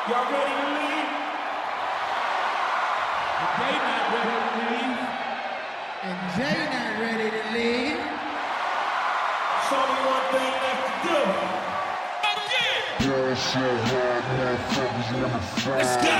Y'all ready to leave? They not ready to leave. And Jay not ready to leave. It's only one thing left to do. Yeah, so hard, motherfuckers wanna fight.